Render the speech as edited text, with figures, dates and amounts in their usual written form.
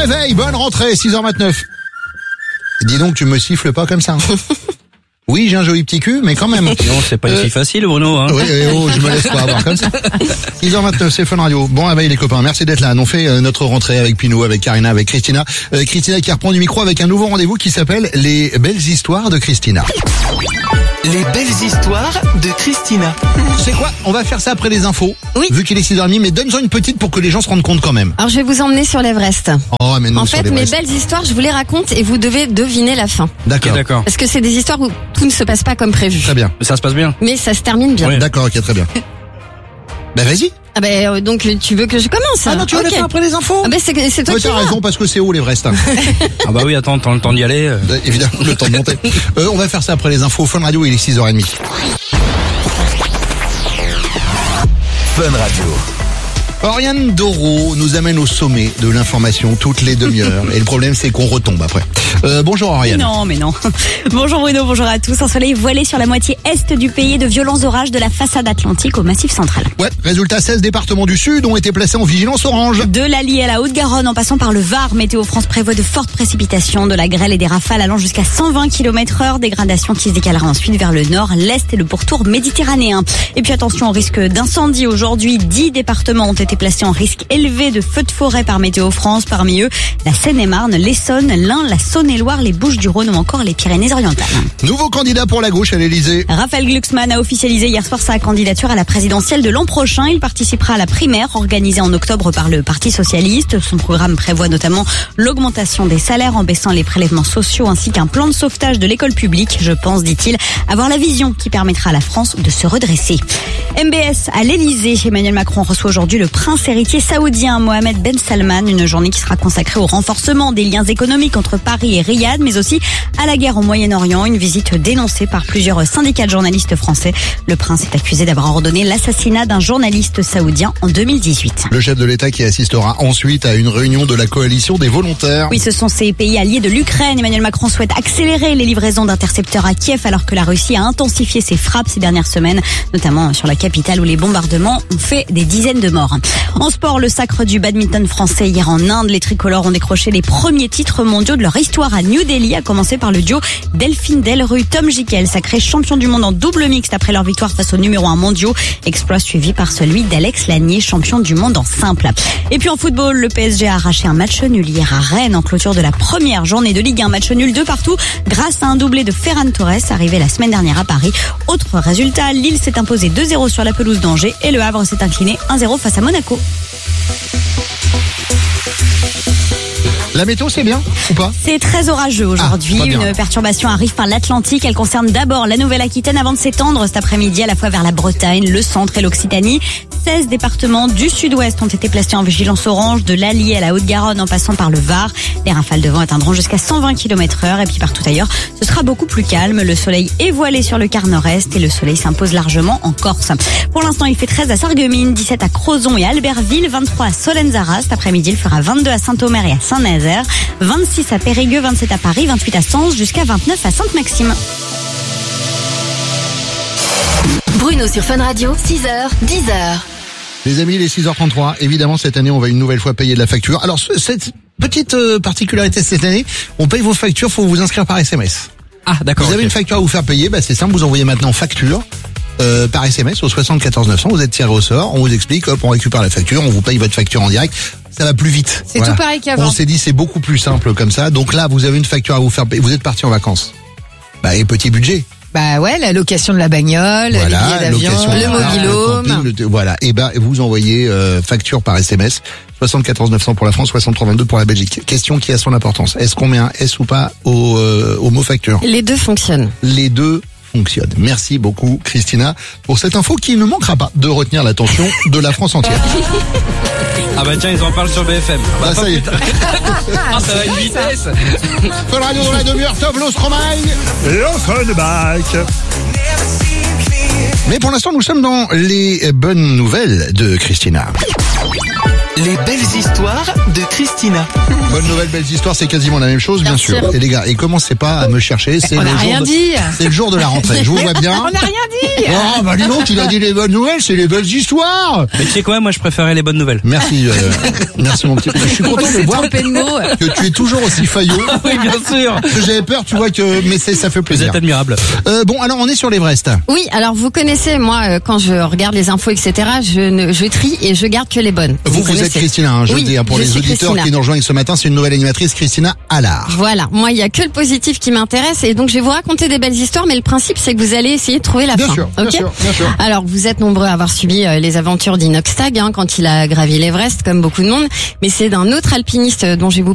réveil, bonne rentrée, 6h29. Dis donc, tu me siffles pas comme ça. Oui, j'ai un joli petit cul, mais quand même. Non, c'est pas si facile, Bruno. Hein. Oui, je me laisse pas avoir comme ça. 6h29, c'est Fun Radio. Bon réveil les copains, merci d'être là. On fait notre rentrée avec Pinou, avec Karina, avec Christina. Christina qui reprend du micro avec un nouveau rendez-vous qui s'appelle Les Belles Histoires de Christina. Les belles histoires de Christina. C'est quoi? On va faire ça après les infos. Oui. Vu qu'il est 6h30, mais donne-en une petite pour que les gens se rendent compte quand même. Alors je vais vous emmener sur l'Everest. Oh, mais non, En sur fait, mes l'Everest. belles histoires, je vous les raconte et vous devez deviner la fin. D'accord. Ok, d'accord. Parce que c'est des histoires où tout ne se passe pas comme prévu. Très bien. Ça se passe bien. Mais ça se termine bien. Oui. D'accord, ok, très bien. Bah vas-y. Ah ben donc tu veux que je commence? Ah non, tu vas Ok. le faire après les infos. Ah ben c'est toi Ouais, qui t'as vas. raison, parce que c'est haut l'Everest. Hein. Ah bah oui, attends, t'as le temps d'y aller. Évidemment, le temps de monter. On va faire ça après les infos. Fun Radio, il est 6h30. Fun Radio. Oriane Doro nous amène au sommet de l'information toutes les demi-heures. Et le problème, c'est qu'on retombe après. Bonjour Oriane. Non, mais non. Bonjour Bruno, bonjour à tous. Un soleil voilé sur la moitié est du pays, de violents orages de la façade atlantique au Massif central. Ouais, résultat, 16 départements du Sud ont été placés en vigilance orange. De l'Allier à la Haute-Garonne, en passant par le Var, Météo France prévoit de fortes précipitations, de la grêle et des rafales allant jusqu'à 120 km/h. Dégradation qui se décalera ensuite vers le nord, l'est et le pourtour méditerranéen. Et puis attention au risque d'incendie. Aujourd'hui, 10 départements ont été placés en risque élevé de feux de forêt par Météo France. Parmi eux, la Seine-et-Marne, l'Essonne, l'Ain, la Saône-et-Loire, les Bouches-du-Rhône ou encore les Pyrénées-Orientales. Nouveau candidat pour la gauche à l'Elysée. Raphaël Glucksmann a officialisé hier soir sa candidature à la présidentielle de l'an prochain. Il participera à la primaire organisée en octobre par le Parti socialiste. Son programme prévoit notamment l'augmentation des salaires en baissant les prélèvements sociaux ainsi qu'un plan de sauvetage de l'école publique. Je pense, dit-il, avoir la vision qui permettra à la France de se redresser. MBS à l'Elysée. Emmanuel Macron reçoit aujourd'hui le prince héritier saoudien Mohamed Ben Salman. Une journée qui sera consacrée au renforcement des liens économiques entre Paris et Riyad, mais aussi à la guerre au Moyen-Orient. Une visite dénoncée par plusieurs syndicats de journalistes français. Le prince est accusé d'avoir ordonné l'assassinat d'un journaliste saoudien en 2018. Le chef de l'État qui assistera ensuite à une réunion de la coalition des volontaires. Oui, ce sont ces pays alliés de l'Ukraine. Emmanuel Macron souhaite accélérer les livraisons d'intercepteurs à Kiev alors que la Russie a intensifié ses frappes ces dernières semaines, notamment sur la capitale où les bombardements ont fait des dizaines de morts. En sport, le sacre du badminton français hier en Inde. Les tricolores ont décroché les premiers titres mondiaux de leur histoire à New Delhi, à commencer par le duo Delphine Delru-Tom Jikel, sacré champion du monde en double mixte après leur victoire face au numéro 1 mondiaux. Exploit suivi par celui d'Alex Lanier, champion du monde en simple. Et puis en football, le PSG a arraché un match nul hier à Rennes en clôture de la première journée de Ligue 1. Match nul de partout grâce à un doublé de Ferran Torres arrivé la semaine dernière à Paris. Autre résultat, Lille s'est imposé 2-0 sur la pelouse d'Angers et le Havre s'est incliné 1-0 face à Monaco. La météo, c'est bien ou pas? C'est très orageux aujourd'hui. pas bien. Une perturbation arrive par l'Atlantique. Elle concerne d'abord la Nouvelle-Aquitaine avant de s'étendre cet après-midi à la fois vers la Bretagne, le centre et l'Occitanie. 16 départements du sud-ouest ont été placés en vigilance orange, de l'Allier à la Haute-Garonne en passant par le Var. Les rafales de vent atteindront jusqu'à 120 km/h et puis partout ailleurs, ce sera beaucoup plus calme. Le soleil est voilé sur le quart nord-est et le soleil s'impose largement en Corse. Pour l'instant, il fait 13 à Sarreguemines, 17 à Crozon et Albertville, 23 à Solenzara. Cet après-midi, il fera 22 à Saint-Omer et à Saint-Nazaire, 26 à Périgueux, 27 à Paris, 28 à Sens, jusqu'à 29 à Sainte-Maxime. Bruno sur Fun Radio, 6h, 10h. Les amis, il est 6h33. Évidemment, cette année, on va une nouvelle fois payer de la facture. Alors, cette petite particularité cette année, on paye vos factures, faut vous inscrire par SMS. Ah, d'accord. Vous avez ok. une facture à vous faire payer, bah c'est simple, vous envoyez maintenant facture par SMS au 74 900, vous êtes tiré au sort, on vous explique, hop, on récupère la facture, on vous paye votre facture en direct. Ça va plus vite. C'est tout pareil qu'avant. On s'est dit c'est beaucoup plus simple comme ça. Donc là, vous avez une facture à vous faire payer. Vous êtes parti en vacances. Bah, et petit budget. Bah ouais, la location de la bagnole, les billets d'avion, location de le car, mobilhome. camping, voilà. Et ben, vous envoyez facture par SMS. 74 900 pour la France, 63 22 pour la Belgique. Question qui a son importance. Est-ce qu'on met un S ou pas au mot facture? Les deux fonctionnent. Les deux fonctionnent. Merci beaucoup, Christina, pour cette info qui ne manquera pas de retenir l'attention de la France entière. Ah bah tiens, ils en parlent sur BFM. Ah, ça y est. Ah, ça va à une vitesse. Fun Radio dans la demi-heure, top l'Ostromaille. Mais pour l'instant, nous sommes dans les bonnes nouvelles de Christina. Les belles histoires de Christina. Bonne nouvelle, belles histoires, c'est quasiment la même chose, bien sûr. Et les gars, et commencez pas à me chercher, c'est On n'a rien dit. C'est le jour de la rentrée, je vous vois bien. On n'a rien dit. Oh, bah dis donc, tu as dit les bonnes nouvelles, c'est les belles histoires. Mais tu sais quoi, moi je préférais les bonnes nouvelles. Merci, merci mon petit. Je suis content de voir Trompé de mots. que tu es toujours aussi faillot. Oui, bien sûr. Parce que j'avais peur, tu vois mais ça fait Vous plaisir. êtes admirable. Bon, alors on est sur l'Everest. Oui, alors vous connaissez, moi, quand je regarde les infos, etc., je trie et je garde que les bonnes. Vous êtes connaissez. Christina, hein, je Oui, le dis, hein, pour je les suis auditeurs Christina. qui nous rejoignent ce matin, c'est une nouvelle animatrice, Christina Allard. Voilà, moi il y a que le positif qui m'intéresse et donc je vais vous raconter des belles histoires, mais le principe c'est que vous allez essayer de trouver la Bien fin. sûr, bien Ok. sûr, bien sûr. Alors vous êtes nombreux à avoir suivi les aventures d'Inox Tag quand il a gravi l'Everest, comme beaucoup de monde, mais c'est d'un autre alpiniste dont je vais vous